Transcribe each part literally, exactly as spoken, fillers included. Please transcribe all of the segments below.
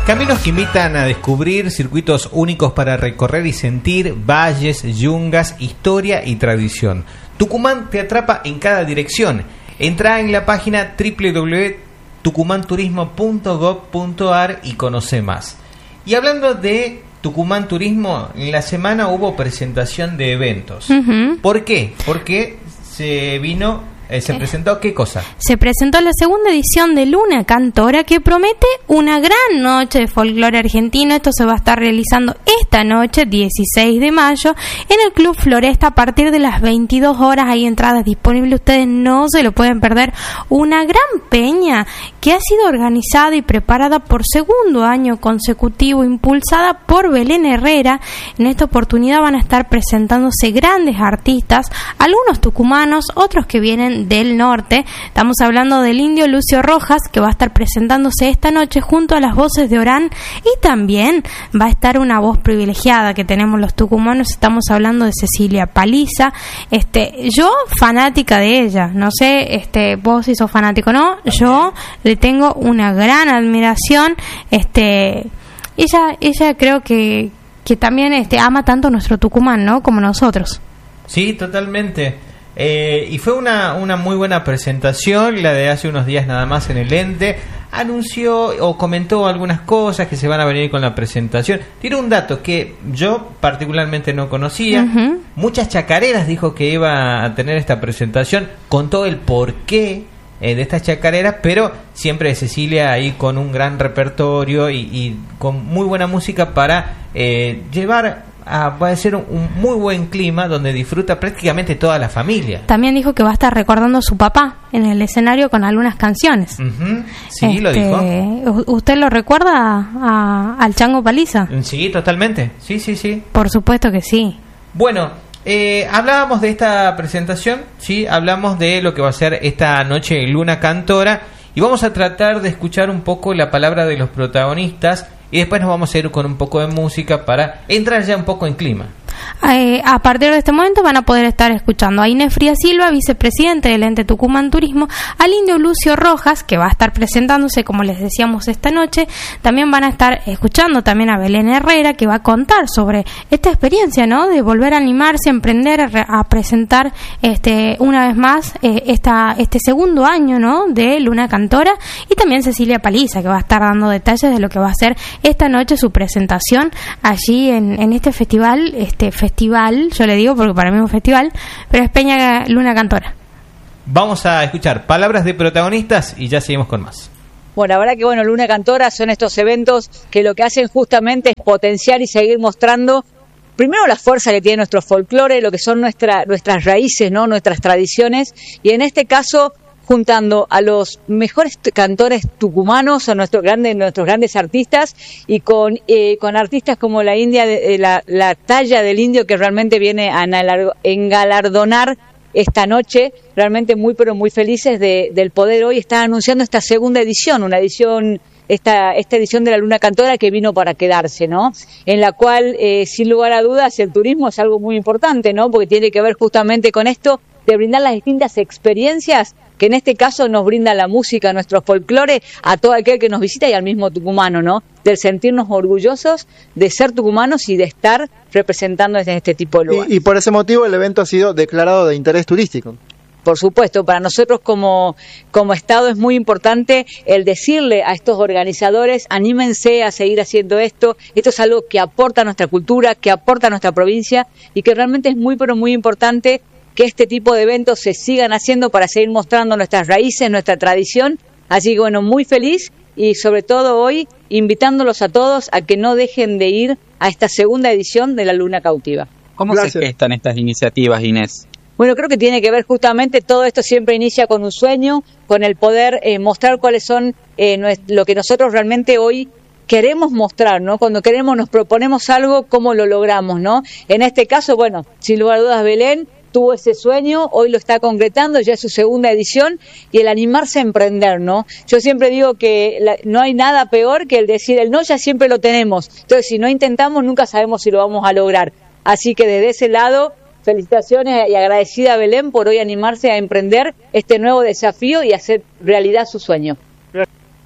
Caminos que invitan a descubrir circuitos únicos para recorrer y sentir valles, yungas, historia y tradición. Tucumán te atrapa en cada dirección. Entra en la página doble u doble u doble u punto tucumán turismo punto gob punto ar y conoce más. Y hablando de Tucumán Turismo, en la semana hubo presentación de eventos. Uh-huh. ¿Por qué? Porque se vino... Eh, ¿Se presentó qué cosa? Se presentó la segunda edición de Luna Cantora, que promete una gran noche de folclore argentino. Esto se va a estar realizando esta noche, dieciséis de mayo, en el Club Floresta a partir de las veintidós horas. Hay entradas disponibles, ustedes no se lo pueden perder. Una gran peña que ha sido organizada y preparada por segundo año consecutivo, impulsada por Belén Herrera. En esta oportunidad van a estar presentándose grandes artistas, algunos tucumanos, otros que vienen del norte. Estamos hablando del indio Lucio Rojas, que va a estar presentándose esta noche junto a las voces de Orán, y también va a estar una voz privilegiada que tenemos los tucumanos. Estamos hablando de Cecilia Paliza. Este, yo fanática de ella, no sé, este, vos si sos fanático, ¿no? Yo le tengo una gran admiración. Este, ella, ella creo que que también este ama tanto nuestro Tucumán, ¿no? Como nosotros. Sí, totalmente. Eh, y fue una, una muy buena presentación, la de hace unos días nada más en el Ente. Anunció o comentó algunas cosas que se van a venir con la presentación. Tiene un dato que yo particularmente no conocía. Uh-huh. Muchas chacareras dijo que iba a tener esta presentación. Contó el porqué eh, de estas chacareras, pero siempre Cecilia ahí con un gran repertorio y, y con muy buena música para eh, llevar... Ah, va a ser un, un muy buen clima donde disfruta prácticamente toda la familia. También dijo que va a estar recordando a su papá en el escenario con algunas canciones. Uh-huh. Sí, este, lo dijo. ¿Usted lo recuerda a, al Chango Paliza? Sí, totalmente. Sí, sí, sí. Por supuesto que sí. Bueno, eh, hablábamos de esta presentación, sí, hablamos de lo que va a ser esta noche Luna Cantora y vamos a tratar de escuchar un poco la palabra de los protagonistas. Y después nos vamos a ir con un poco de música para entrar ya un poco en clima. Eh, a partir de este momento van a poder estar escuchando a Inés Frías Silva, vicepresidente del Ente Tucumán Turismo, al indio Lucio Rojas, que va a estar presentándose, como les decíamos, esta noche. También van a estar escuchando también a Belén Herrera, que va a contar sobre esta experiencia, ¿no? De volver a animarse, a emprender, a, a presentar este una vez más eh, esta este segundo año, ¿no? De Luna Cantora. Y también Cecilia Paliza, que va a estar dando detalles de lo que va a ser esta noche su presentación allí en, en este festival, este festival, yo le digo porque para mí es un festival, pero es Peña Luna Cantora. Vamos a escuchar palabras de protagonistas y ya seguimos con más. Bueno, la verdad que bueno, Luna Cantora son estos eventos que lo que hacen justamente es potenciar y seguir mostrando primero la fuerza que tiene nuestro folclore, lo que son nuestra, nuestras raíces, ¿no? Nuestras tradiciones, y en este caso juntando a los mejores cantores tucumanos, a nuestros grandes, nuestros grandes artistas, y con eh, con artistas como la India, eh, la, la talla del indio, que realmente viene a engalardonar esta noche. Realmente muy pero muy felices de, del poder hoy estar anunciando esta segunda edición, una edición esta esta edición de la Luna Cantora que vino para quedarse, ¿no? En la cual eh, sin lugar a dudas el turismo es algo muy importante, ¿no? Porque tiene que ver justamente con esto de brindar las distintas experiencias que en este caso nos brinda la música, nuestro folclore, a todo aquel que nos visita y al mismo tucumano, ¿no? Del sentirnos orgullosos de ser tucumanos y de estar representando en este tipo de lugares. Y, y por ese motivo el evento ha sido declarado de interés turístico. Por supuesto, para nosotros como, como Estado es muy importante el decirle a estos organizadores, anímense a seguir haciendo esto. Esto es algo que aporta a nuestra cultura, que aporta a nuestra provincia, y que realmente es muy pero muy importante que este tipo de eventos se sigan haciendo para seguir mostrando nuestras raíces, nuestra tradición. Así que bueno, muy feliz, y sobre todo hoy invitándolos a todos a que no dejen de ir a esta segunda edición de la Luna Cautiva. ¿Cómo Gracias. se gestan estas iniciativas, Inés? Bueno, creo que tiene que ver justamente, todo esto siempre inicia con un sueño, con el poder eh, mostrar cuáles son eh, lo que nosotros realmente hoy queremos mostrar, ¿no? Cuando queremos, nos proponemos algo, ¿cómo lo logramos, no? En este caso, bueno, sin lugar a dudas, Belén tuvo ese sueño, hoy lo está concretando, ya es su segunda edición, y el animarse a emprender, ¿no? Yo siempre digo que la, no hay nada peor que el decir el no, ya siempre lo tenemos. Entonces, si no intentamos, nunca sabemos si lo vamos a lograr. Así que desde ese lado, felicitaciones y agradecida a Belén por hoy animarse a emprender este nuevo desafío y hacer realidad su sueño.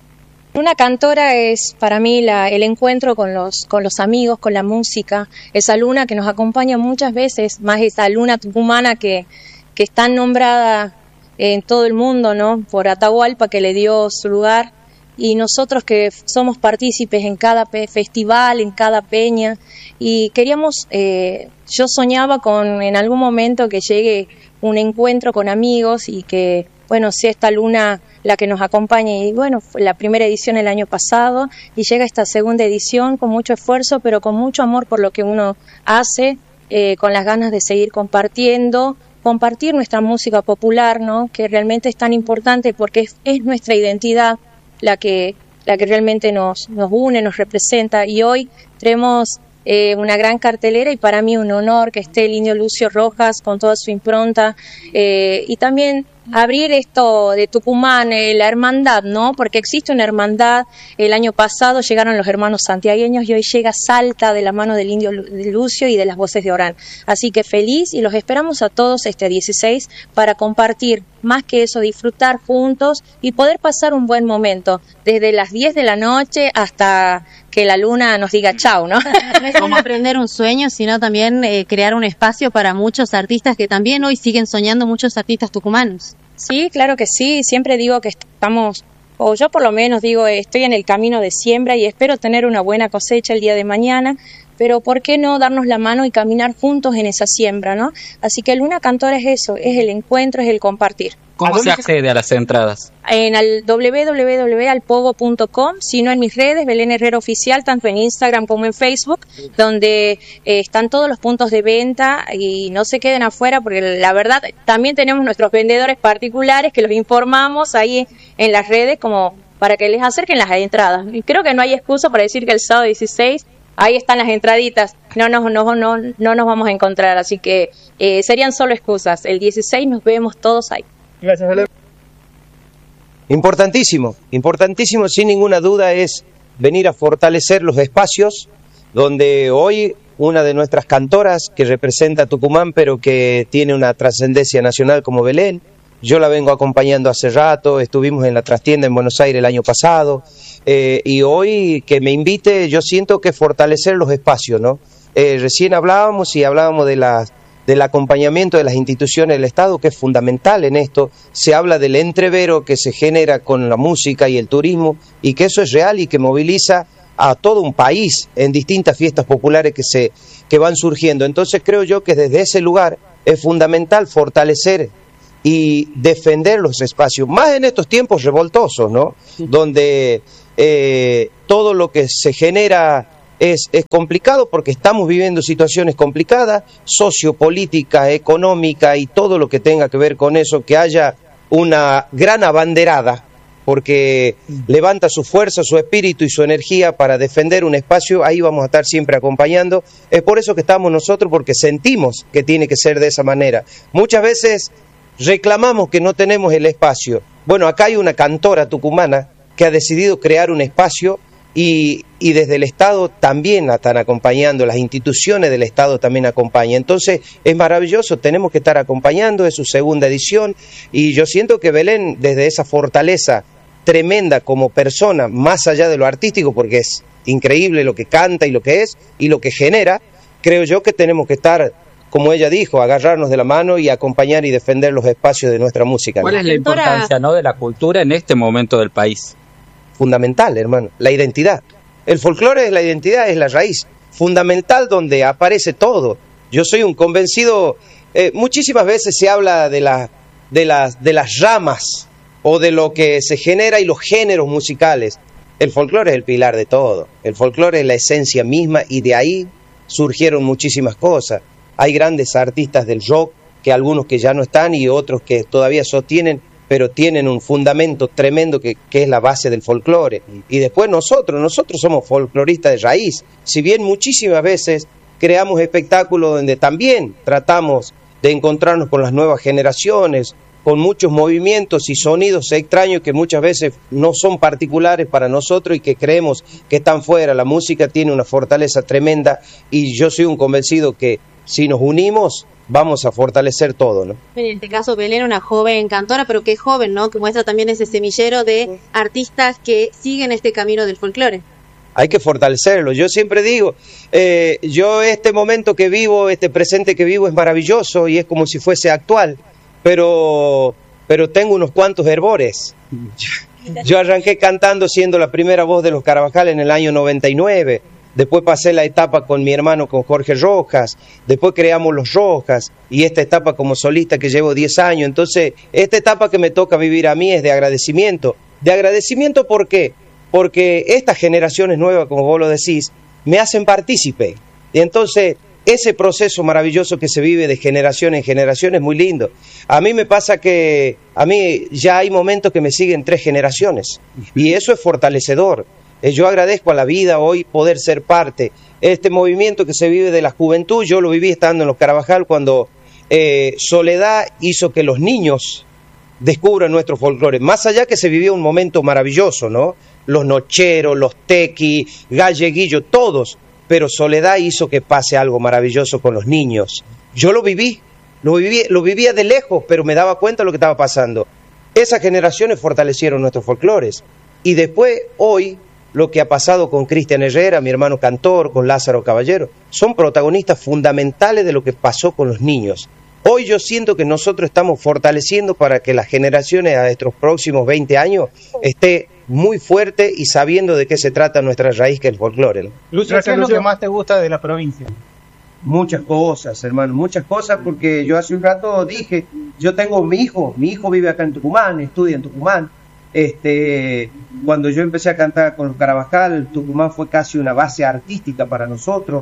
Luna Cantora es para mí la, el encuentro con los, con los amigos, con la música, esa luna que nos acompaña muchas veces, más esa luna tucumana que, que es tan nombrada en todo el mundo, ¿no? Por Atahualpa, que le dio su lugar, y nosotros que somos partícipes en cada pe- festival, en cada peña, y queríamos, eh, yo soñaba con en algún momento que llegue un encuentro con amigos y que, bueno, sea esta luna la que nos acompañe. Y bueno, fue la primera edición el año pasado y llega esta segunda edición con mucho esfuerzo, pero con mucho amor por lo que uno hace, eh, con las ganas de seguir compartiendo, compartir nuestra música popular, ¿no? Que realmente es tan importante porque es, es nuestra identidad la que, la que realmente nos, nos une, nos representa. Y hoy tenemos Eh, una gran cartelera y para mí un honor que esté el Indio Lucio Rojas con toda su impronta, eh, y también abrir esto de Tucumán, eh, la hermandad, ¿no? Porque existe una hermandad. El año pasado llegaron los hermanos santiagueños y hoy llega Salta de la mano del Indio Lucio y de las voces de Orán. Así que feliz y los esperamos a todos este dieciséis para compartir, más que eso, disfrutar juntos y poder pasar un buen momento, desde las diez de la noche hasta que la luna nos diga chau, ¿no? No es como aprender un sueño, sino también eh, crear un espacio para muchos artistas que también hoy siguen soñando, muchos artistas tucumanos. Sí, claro que sí, siempre digo que estamos, o yo por lo menos digo, estoy en el camino de siembra y espero tener una buena cosecha el día de mañana, pero ¿por qué no darnos la mano y caminar juntos en esa siembra, ¿no? Así que Luna Cantora es eso, es el encuentro, es el compartir. ¿Cómo se accede a las entradas? En el doble u doble u doble u punto alpogo punto com, sino en mis redes, Belén Herrera Oficial, tanto en Instagram como en Facebook, donde eh, están todos los puntos de venta y no se queden afuera, porque la verdad también tenemos nuestros vendedores particulares que los informamos ahí en las redes como para que les acerquen las entradas. Y creo que no hay excusa para decir que el sábado dieciséis ahí están las entraditas, no nos, no, no, no nos vamos a encontrar, así que eh, serían solo excusas. El dieciséis nos vemos todos ahí. Gracias, Ale. Importantísimo, importantísimo, sin ninguna duda, es venir a fortalecer los espacios donde hoy una de nuestras cantoras que representa a Tucumán, pero que tiene una trascendencia nacional como Belén, yo la vengo acompañando hace rato, estuvimos en la trastienda en Buenos Aires el año pasado, eh, y hoy que me invite, yo siento que fortalecer los espacios, ¿no? Eh, recién hablábamos y hablábamos de las del acompañamiento de las instituciones del Estado, que es fundamental en esto. Se habla del entrevero que se genera con la música y el turismo, y que eso es real y que moviliza a todo un país en distintas fiestas populares que se que van surgiendo. Entonces creo yo que desde ese lugar es fundamental fortalecer y defender los espacios, más en estos tiempos revoltosos, ¿no? Donde eh, todo lo que se genera Es, es complicado porque estamos viviendo situaciones complicadas, sociopolítica, económica y todo lo que tenga que ver con eso, que haya una gran abanderada, porque levanta su fuerza, su espíritu y su energía para defender un espacio. Ahí vamos a estar siempre acompañando. Es por eso que estamos nosotros, porque sentimos que tiene que ser de esa manera. Muchas veces reclamamos que no tenemos el espacio. Bueno, acá hay una cantora tucumana que ha decidido crear un espacio. Y, y desde el Estado también la están acompañando, las instituciones del Estado también acompañan. Entonces es maravilloso, tenemos que estar acompañando, es su segunda edición, y yo siento que Belén, desde esa fortaleza tremenda como persona, más allá de lo artístico, porque es increíble lo que canta y lo que es, y lo que genera, creo yo que tenemos que estar, como ella dijo, agarrarnos de la mano y acompañar y defender los espacios de nuestra música. ¿Cuál es la importancia, ¿no?, de la cultura en este momento del país? Fundamental, hermano, la identidad. El folclore es la identidad, es la raíz. Fundamental, donde aparece todo. Yo soy un convencido, eh, muchísimas veces se habla de, la, de, las, de las ramas o de lo que se genera y los géneros musicales. El folclore es el pilar de todo. El folclore es la esencia misma y de ahí surgieron muchísimas cosas. Hay grandes artistas del rock, que algunos que ya no están y otros que todavía sostienen, pero tienen un fundamento tremendo que, que es la base del folclore. Y después nosotros, nosotros somos folcloristas de raíz. Si bien muchísimas veces creamos espectáculos donde también tratamos de encontrarnos con las nuevas generaciones, con muchos movimientos y sonidos extraños que muchas veces no son particulares para nosotros y que creemos que están fuera. La música tiene una fortaleza tremenda y yo soy un convencido que si nos unimos, vamos a fortalecer todo, ¿no? En este caso, Belén, una joven cantora, pero que es joven, ¿no? Que muestra también ese semillero de artistas que siguen este camino del folclore. Hay que fortalecerlo. Yo siempre digo, eh, yo este momento que vivo, este presente que vivo es maravilloso y es como si fuese actual, pero, pero tengo unos cuantos hervores. Yo arranqué cantando siendo la primera voz de los Carabajal en el año noventa y nueve. Después pasé la etapa con mi hermano, con Jorge Rojas, después creamos Los Rojas, y esta etapa como solista que llevo diez años. Entonces, esta etapa que me toca vivir a mí es de agradecimiento. ¿De agradecimiento por qué? Porque estas generaciones nuevas, como vos lo decís, me hacen partícipe. Y entonces, ese proceso maravilloso que se vive de generación en generación es muy lindo. A mí me pasa que, a mí ya hay momentos que me siguen tres generaciones, y eso es fortalecedor. Yo agradezco a la vida hoy poder ser parte. Este movimiento que se vive de la juventud, yo lo viví estando en los Carabajal cuando eh, Soledad hizo que los niños descubran nuestro folclore. Más allá que se vivió un momento maravilloso, ¿no? Los nocheros, los tequis, galleguillos, todos. Pero Soledad hizo que pase algo maravilloso con los niños. Yo lo viví, lo viví, lo vivía de lejos, pero me daba cuenta de lo que estaba pasando. Esas generaciones fortalecieron nuestros folclores. Y después, hoy, lo que ha pasado con Cristian Herrera, mi hermano cantor, con Lázaro Caballero, son protagonistas fundamentales de lo que pasó con los niños. Hoy yo siento que nosotros estamos fortaleciendo para que las generaciones a estos próximos veinte años esté muy fuerte y sabiendo de qué se trata nuestra raíz, que es el folclore, ¿no? Lucio, ¿qué es lo que más te gusta de la provincia? Muchas cosas, hermano, muchas cosas, porque yo hace un rato dije, yo tengo mi hijo, mi hijo vive acá en Tucumán, estudia en Tucumán. Este, cuando yo empecé a cantar con los Carabajal, Tucumán fue casi una base artística para nosotros,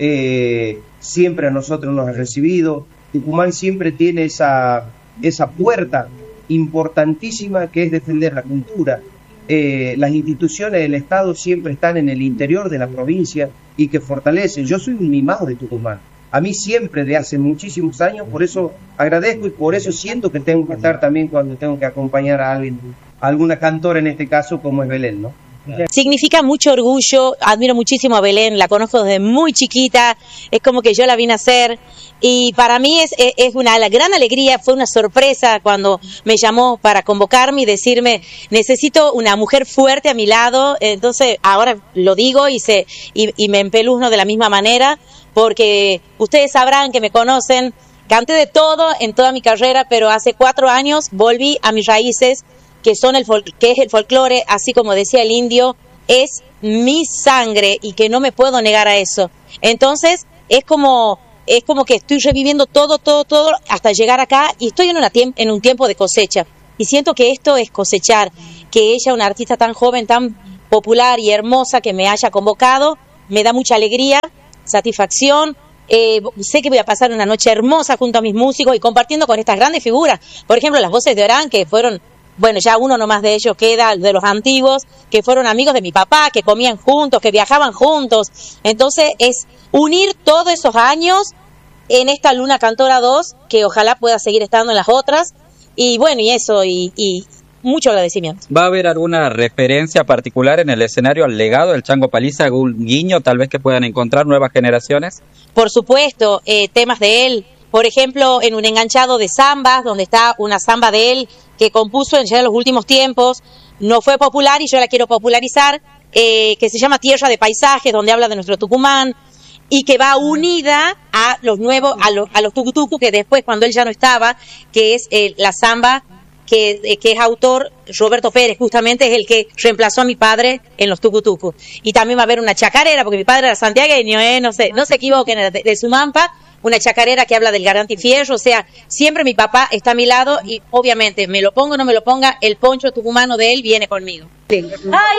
eh, siempre a nosotros nos ha recibido. Tucumán siempre tiene esa, esa puerta importantísima que es defender la cultura. Eh, las instituciones del Estado siempre están en el interior de la provincia y que fortalecen. Yo soy un mimado de Tucumán. A mí siempre, de hace muchísimos años, por eso agradezco y por eso siento que tengo que estar también cuando tengo que acompañar a alguien, a alguna cantora en este caso como es Belén, ¿no? Significa mucho orgullo, admiro muchísimo a Belén, la conozco desde muy chiquita, es como que yo la vine a hacer y para mí es, es una la gran alegría, fue una sorpresa cuando me llamó para convocarme y decirme necesito una mujer fuerte a mi lado, entonces ahora lo digo y, se, y, y me empeluzno de la misma manera porque ustedes sabrán que me conocen, canté de todo en toda mi carrera, pero hace cuatro años volví a mis raíces, que son el fol- que es el folclore, así como decía el indio, es mi sangre y que no me puedo negar a eso. Entonces, es como es como que estoy reviviendo todo, todo, todo hasta llegar acá y estoy en, una tiemp- en un tiempo de cosecha. Y siento que esto es cosechar, que ella, una artista tan joven, tan popular y hermosa que me haya convocado, me da mucha alegría, satisfacción. Eh, sé que voy a pasar una noche hermosa junto a mis músicos y compartiendo con estas grandes figuras. Por ejemplo, las voces de Orán, que fueron... Bueno, ya uno nomás de ellos queda, de los antiguos, que fueron amigos de mi papá, que comían juntos, que viajaban juntos. Entonces, es unir todos esos años en esta Luna Cantora dos, que ojalá pueda seguir estando en las otras. Y bueno, y eso, y, y mucho agradecimiento. ¿Va a haber alguna referencia particular en el escenario al legado del Chango Paliza, algún guiño tal vez que puedan encontrar nuevas generaciones? Por supuesto, eh, temas de él. Por ejemplo, en un enganchado de zambas, donde está una zamba de él que compuso en ya en los últimos tiempos, no fue popular y yo la quiero popularizar, eh, que se llama Tierra de Paisajes, donde habla de nuestro Tucumán y que va unida a los nuevos, a los, a los tucutucu, que después cuando él ya no estaba, que es eh, la zamba que, eh, que es autor Roberto Pérez, justamente es el que reemplazó a mi padre en los tucutucu. Y también va a haber una chacarera, porque mi padre era santiagueño, eh, no sé, no se equivoquen, de, de Sumampa, una chacarera que habla del garganta y fierro, o sea, siempre mi papá está a mi lado y obviamente me lo pongo o no me lo ponga, el poncho tucumano de él viene conmigo. Ay,